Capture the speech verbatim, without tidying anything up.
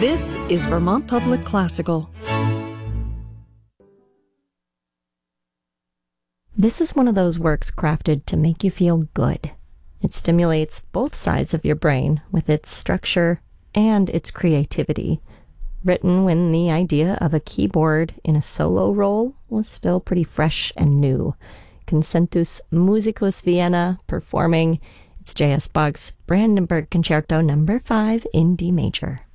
This is Vermont Public Classical. This is one of those works crafted to make you feel good. It stimulates both sides of your brain with its structure and its creativity. Written when the idea of a keyboard in a solo role was still pretty fresh and new. Concentus Musicus Vienna performing. It's J S. Bach's Brandenburg Concerto number five in D major.